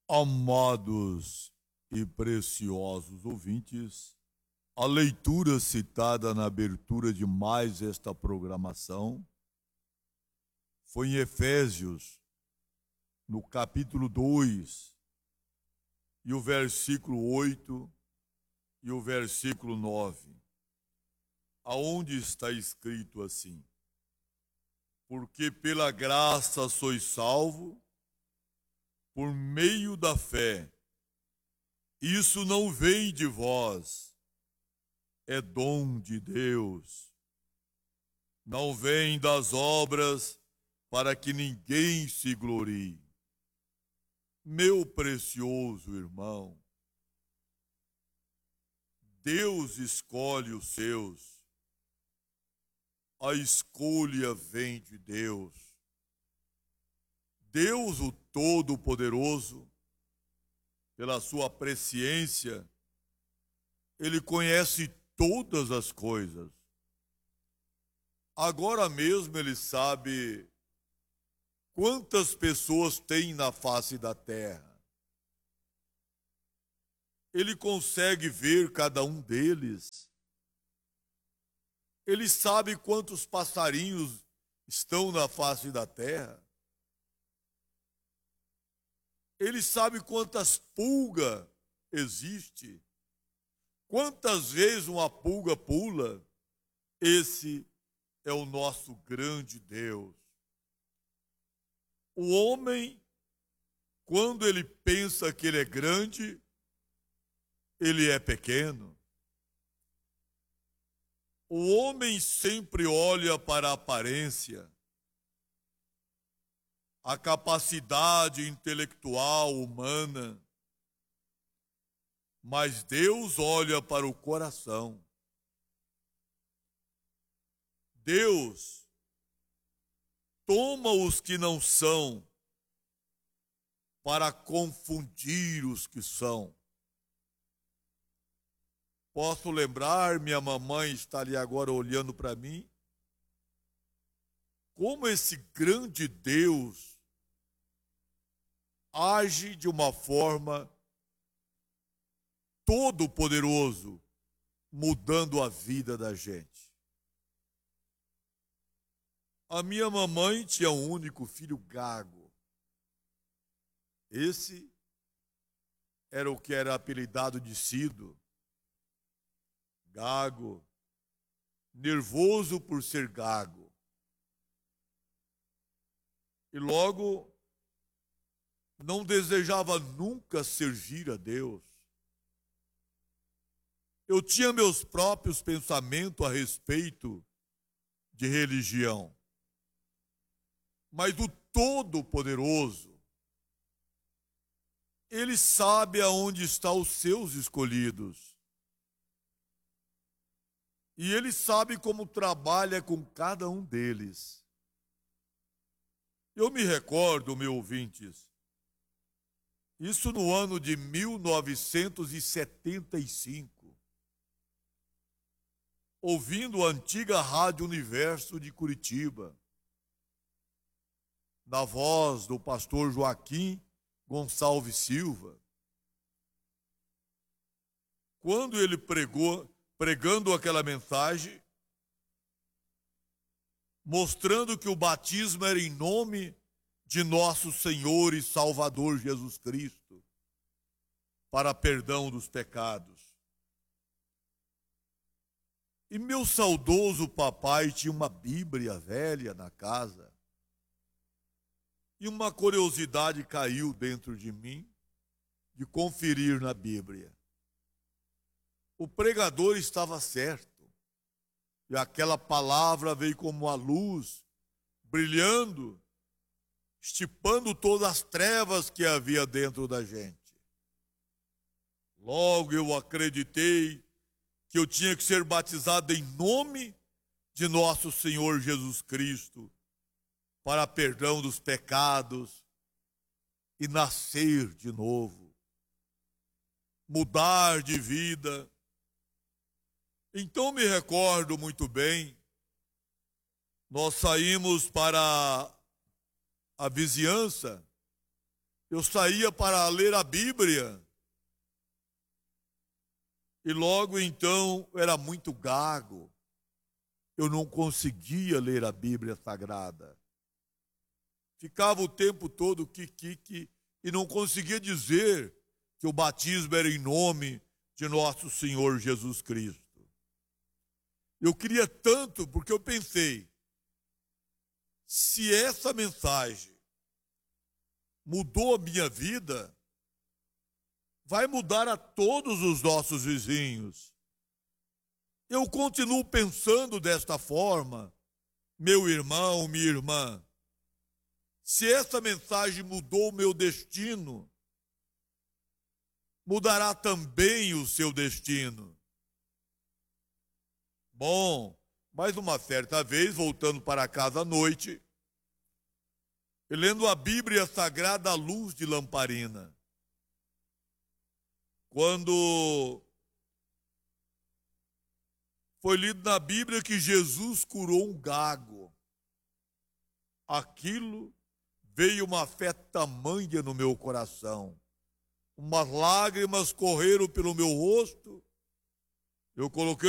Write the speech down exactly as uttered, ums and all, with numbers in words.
Amados e preciosos ouvintes, a leitura citada na abertura de mais esta programação foi em Efésios, no capítulo dois, e o versículo oito e o versículo nove, aonde está escrito assim: porque pela graça sois salvos, por meio da fé. Isso não vem de vós, é dom de Deus. Não vem das obras, para que ninguém se glorie. Meu precioso irmão, Deus escolhe os seus. A escolha vem de Deus. Deus, o Todo-Poderoso, pela sua presciência, Ele conhece todas as coisas. Agora mesmo Ele sabe quantas pessoas tem na face da terra. Ele consegue ver cada um deles. Ele sabe quantos passarinhos estão na face da terra. Ele sabe quantas pulgas existe. Quantas vezes uma pulga pula. Esse é o nosso grande Deus. O homem, quando ele pensa que ele é grande, ele é pequeno. O homem sempre olha para a aparência, a capacidade intelectual humana, mas Deus olha para o coração. Deus toma os que não são para confundir os que são. Posso lembrar, minha mamãe está ali agora olhando para mim, como esse grande Deus age de uma forma todo-poderoso, mudando a vida da gente. A minha mamãe tinha um único filho gago. Esse era o que era apelidado de Cido. Gago, nervoso por ser gago. E logo não desejava nunca servir a Deus. Eu tinha meus próprios pensamentos a respeito de religião. Mas o Todo-Poderoso, Ele sabe aonde estão os seus escolhidos. E Ele sabe como trabalha com cada um deles. Eu me recordo, meus ouvintes, isso no ano de mil novecentos e setenta e cinco, ouvindo a antiga Rádio Universo de Curitiba, na voz do pastor Joaquim Gonçalves Silva, quando ele pregou, pregando aquela mensagem, mostrando que o batismo era em nome de nosso Senhor e Salvador Jesus Cristo, para perdão dos pecados. E meu saudoso papai tinha uma Bíblia velha na casa, e uma curiosidade caiu dentro de mim de conferir na Bíblia. O pregador estava certo, e aquela palavra veio como uma luz, brilhando, estipando todas as trevas que havia dentro da gente. Logo eu acreditei que eu tinha que ser batizado em nome de nosso Senhor Jesus Cristo, para perdão dos pecados e nascer de novo, mudar de vida. Então me recordo muito bem, nós saímos para a vizinhança, eu saía para ler a Bíblia e logo então era muito gago. Eu não conseguia ler a Bíblia Sagrada. Ficava o tempo todo quiquique e não conseguia dizer que o batismo era em nome de nosso Senhor Jesus Cristo. Eu queria tanto, porque eu pensei, se essa mensagem mudou a minha vida, vai mudar a todos os nossos vizinhos. Eu continuo pensando desta forma, meu irmão, minha irmã. Se essa mensagem mudou o meu destino, mudará também o seu destino. Bom, mas uma certa vez, voltando para casa à noite, e lendo a Bíblia Sagrada à luz de lamparina, quando foi lido na Bíblia que Jesus curou um gago, aquilo veio uma fé tamanha no meu coração. Umas lágrimas correram pelo meu rosto. Eu coloquei